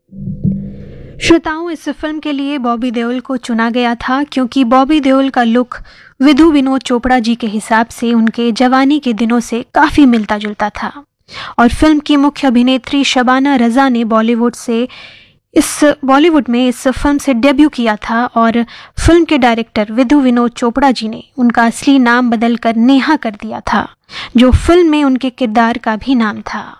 श्रोताओं, इस फिल्म के लिए बॉबी देओल को चुना गया था क्योंकि बॉबी देओल का लुक विधु विनोद चोपड़ा जी के हिसाब से उनके जवानी के दिनों से काफ़ी मिलता जुलता था। और फिल्म की मुख्य अभिनेत्री शबाना रज़ा ने बॉलीवुड में इस फिल्म से डेब्यू किया था और फिल्म के डायरेक्टर विधु विनोद चोपड़ा जी ने उनका असली नाम बदलकर नेहा कर दिया था, जो फिल्म में उनके किरदार का भी नाम था।